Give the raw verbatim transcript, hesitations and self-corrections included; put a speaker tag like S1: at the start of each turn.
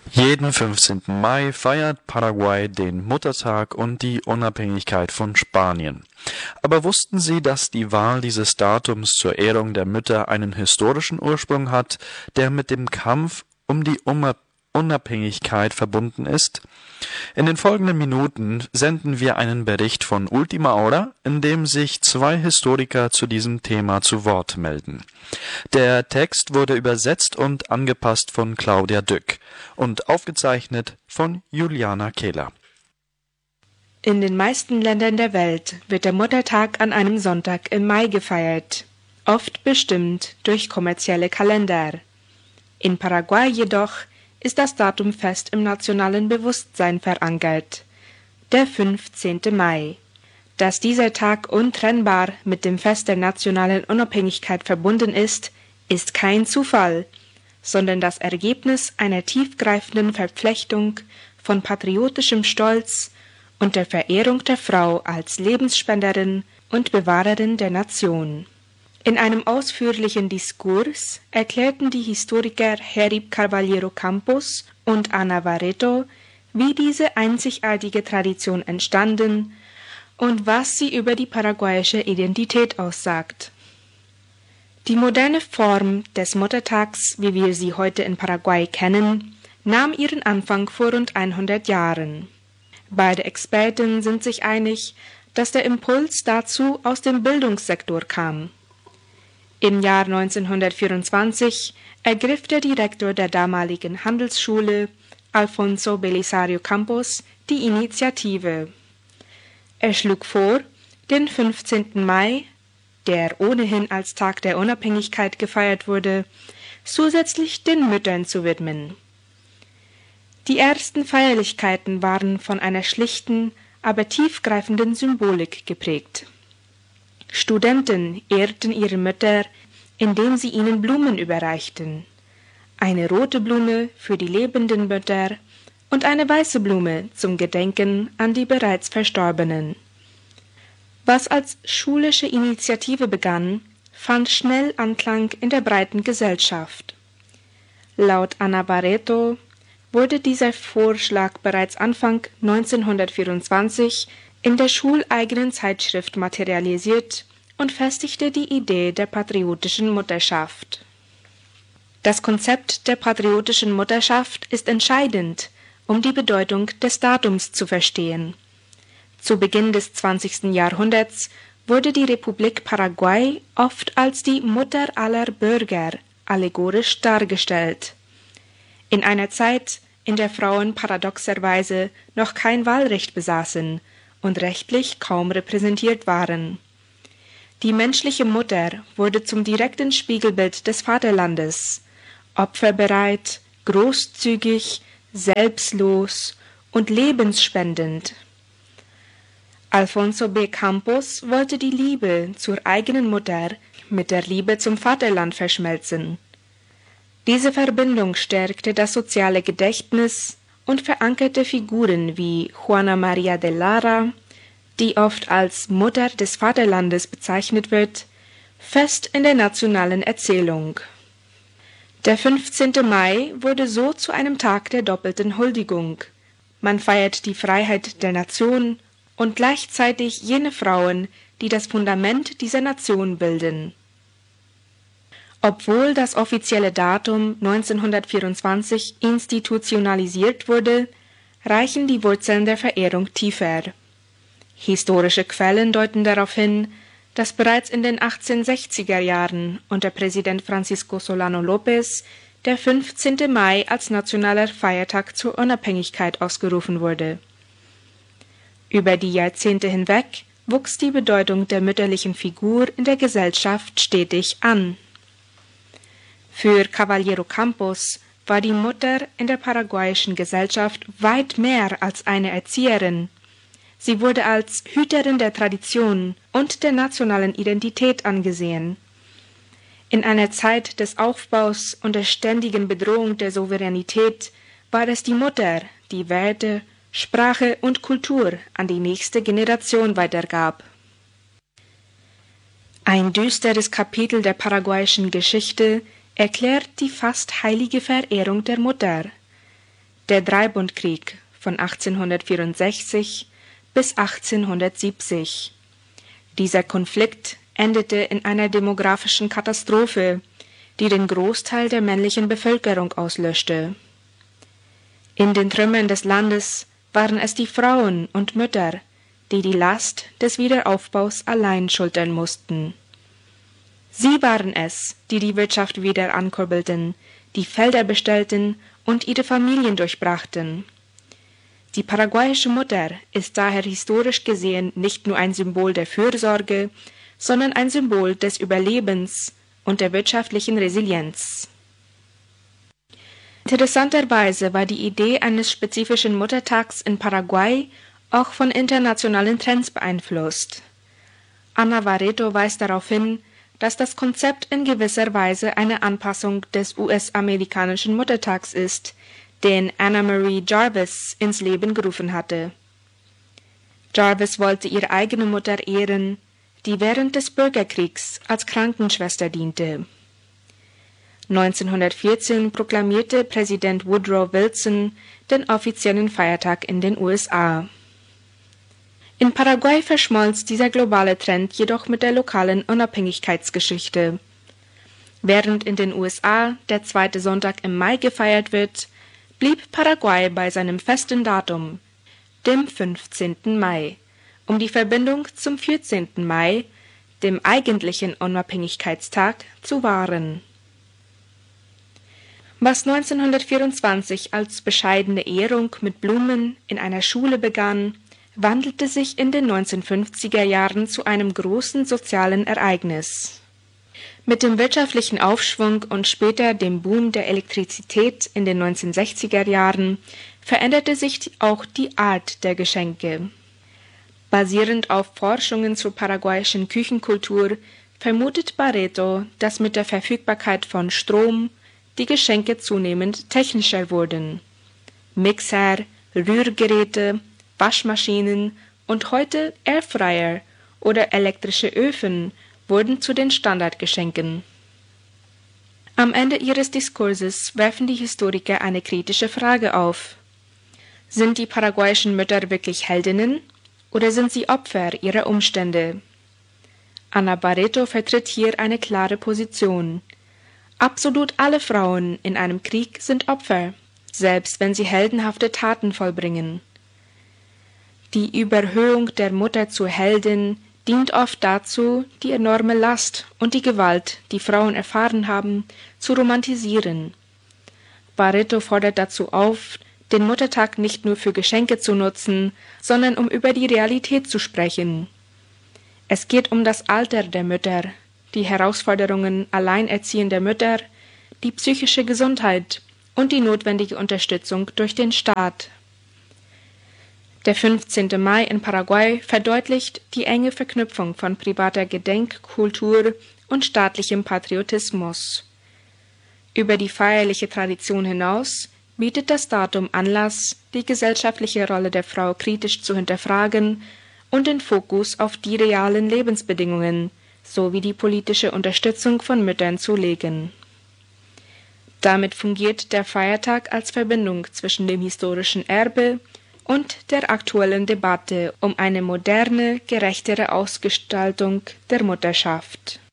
S1: Jeden fünfzehnten Mai feiert Paraguay den Muttertag und die Unabhängigkeit von Spanien. Aber wussten Sie, dass die Wahl dieses Datums zur Ehrung der Mütter einen historischen Ursprung hat, der mit dem Kampf um die Unabhängigkeit verbunden ist? In den folgenden Minuten senden wir einen Bericht von Ultima Hora, in dem sich zwei Historiker zu diesem Thema zu Wort melden. Der Text wurde übersetzt und angepasst von Claudia Dück und aufgezeichnet von Juliana Kehler.
S2: In den meisten Ländern der Welt wird der Muttertag an einem Sonntag im Mai gefeiert, oft bestimmt durch kommerzielle Kalender. In Paraguay jedoch ist das Datum fest im nationalen Bewusstsein verankert, der fünfzehnte Mai. Dass dieser Tag untrennbar mit dem Fest der nationalen Unabhängigkeit verbunden ist, ist kein Zufall, sondern das Ergebnis einer tiefgreifenden Verflechtung von patriotischem Stolz und der Verehrung der Frau als Lebensspenderin und Bewahrerin der Nation. In einem ausführlichen Diskurs erklärten die Historiker Herib Carvalheiro Campos und Ana Barreto, wie diese einzigartige Tradition entstanden und was sie über die paraguayische Identität aussagt. Die moderne Form des Muttertags, wie wir sie heute in Paraguay kennen, nahm ihren Anfang vor rund hundert Jahren. Beide Experten sind sich einig, dass der Impuls dazu aus dem Bildungssektor kam. Im Jahr neunzehnhundertvierundzwanzig ergriff der Direktor der damaligen Handelsschule, Alfonso Belisario Campos, die Initiative. Er schlug vor, den fünfzehnten Mai, der ohnehin als Tag der Unabhängigkeit gefeiert wurde, zusätzlich den Müttern zu widmen. Die ersten Feierlichkeiten waren von einer schlichten, aber tiefgreifenden Symbolik geprägt. Studenten ehrten ihre Mütter, indem sie ihnen Blumen überreichten. Eine rote Blume für die lebenden Mütter und eine weiße Blume zum Gedenken an die bereits Verstorbenen. Was als schulische Initiative begann, fand schnell Anklang in der breiten Gesellschaft. Laut Ana Barreto wurde dieser Vorschlag bereits Anfang neunzehnhundertvierundzwanzig in der schuleigenen Zeitschrift materialisiert und festigte die Idee der patriotischen Mutterschaft. Das Konzept der patriotischen Mutterschaft ist entscheidend, um die Bedeutung des Datums zu verstehen. Zu Beginn des zwanzigsten Jahrhunderts wurde die Republik Paraguay oft als die Mutter aller Bürger allegorisch dargestellt. In einer Zeit, in der Frauen paradoxerweise noch kein Wahlrecht besaßen und rechtlich kaum repräsentiert waren. Die menschliche Mutter wurde zum direkten Spiegelbild des Vaterlandes, opferbereit, großzügig, selbstlos und lebensspendend. Alfonso B. Campos wollte die Liebe zur eigenen Mutter mit der Liebe zum Vaterland verschmelzen. Diese Verbindung stärkte das soziale Gedächtnis und verankerte Figuren wie Juana María de Lara, die oft als Mutter des Vaterlandes bezeichnet wird, fest in der nationalen Erzählung. Der fünfzehnte Mai wurde so zu einem Tag der doppelten Huldigung. Man feiert die Freiheit der Nation und gleichzeitig jene Frauen, die das Fundament dieser Nation bilden. Obwohl das offizielle Datum neunzehnhundertvierundzwanzig institutionalisiert wurde, reichen die Wurzeln der Verehrung tiefer. Historische Quellen deuten darauf hin, dass bereits in den achtzehnhundertsechziger Jahren unter Präsident Francisco Solano López der fünfzehnte Mai als nationaler Feiertag zur Unabhängigkeit ausgerufen wurde. Über die Jahrzehnte hinweg wuchs die Bedeutung der mütterlichen Figur in der Gesellschaft stetig an. Für Carvalheiro Campos war die Mutter in der paraguayischen Gesellschaft weit mehr als eine Erzieherin. Sie wurde als Hüterin der Tradition und der nationalen Identität angesehen. In einer Zeit des Aufbaus und der ständigen Bedrohung der Souveränität war es die Mutter, die Werte, Sprache und Kultur an die nächste Generation weitergab. Ein düsteres Kapitel der paraguayischen Geschichte erklärt die fast heilige Verehrung der Mutter. der Dreibundkrieg von achtzehnhundertvierundsechzig bis achtzehnhundertsiebzig. Dieser Konflikt endete in einer demografischen Katastrophe, die den Großteil der männlichen Bevölkerung auslöschte. In den Trümmern des Landes waren es die Frauen und Mütter, die die Last des Wiederaufbaus allein schultern mussten. Sie waren es, die die Wirtschaft wieder ankurbelten, die Felder bestellten und ihre Familien durchbrachten. Die paraguayische Mutter ist daher historisch gesehen nicht nur ein Symbol der Fürsorge, sondern ein Symbol des Überlebens und der wirtschaftlichen Resilienz. Interessanterweise war die Idee eines spezifischen Muttertags in Paraguay auch von internationalen Trends beeinflusst. Ana Barreto weist darauf hin, dass das Konzept in gewisser Weise eine Anpassung des U S-amerikanischen Muttertags ist, den Anna Marie Jarvis ins Leben gerufen hatte. Jarvis wollte ihre eigene Mutter ehren, die während des Bürgerkriegs als Krankenschwester diente. neunzehnhundertvierzehn proklamierte Präsident Woodrow Wilson den offiziellen Feiertag in den U S A. In Paraguay verschmolz dieser globale Trend jedoch mit der lokalen Unabhängigkeitsgeschichte. Während in den U S A der zweite Sonntag im Mai gefeiert wird, blieb Paraguay bei seinem festen Datum, dem fünfzehnten Mai, um die Verbindung zum vierzehnten Mai, dem eigentlichen Unabhängigkeitstag, zu wahren. Was neunzehnhundertvierundzwanzig als bescheidene Ehrung mit Blumen in einer Schule begann, wandelte sich in den neunzehnhundertfünfziger Jahren zu einem großen sozialen Ereignis. Mit dem wirtschaftlichen Aufschwung und später dem Boom der Elektrizität in den neunzehnhundertsechziger Jahren veränderte sich auch die Art der Geschenke. Basierend auf Forschungen zur paraguayischen Küchenkultur vermutet Barreto, dass mit der Verfügbarkeit von Strom die Geschenke zunehmend technischer wurden. Mixer, Rührgeräte, Waschmaschinen und heute Airfryer oder elektrische Öfen wurden zu den Standardgeschenken. Am Ende ihres Diskurses werfen die Historiker eine kritische Frage auf. Sind die paraguayischen Mütter wirklich Heldinnen oder sind sie Opfer ihrer Umstände? Ana Barreto vertritt hier eine klare Position. Absolut alle Frauen in einem Krieg sind Opfer, selbst wenn sie heldenhafte Taten vollbringen. Die Überhöhung der Mutter zur Heldin dient oft dazu, die enorme Last und die Gewalt, die Frauen erfahren haben, zu romantisieren. Barreto fordert dazu auf, den Muttertag nicht nur für Geschenke zu nutzen, sondern um über die Realität zu sprechen. Es geht um das Alter der Mütter, die Herausforderungen alleinerziehender Mütter, die psychische Gesundheit und die notwendige Unterstützung durch den Staat. Der fünfzehnte Mai in Paraguay verdeutlicht die enge Verknüpfung von privater Gedenkkultur und staatlichem Patriotismus. Über die feierliche Tradition hinaus bietet das Datum Anlass, die gesellschaftliche Rolle der Frau kritisch zu hinterfragen und den Fokus auf die realen Lebensbedingungen sowie die politische Unterstützung von Müttern zu legen. Damit fungiert der Feiertag als Verbindung zwischen dem historischen Erbe und der aktuellen Debatte um eine moderne, gerechtere Ausgestaltung der Mutterschaft.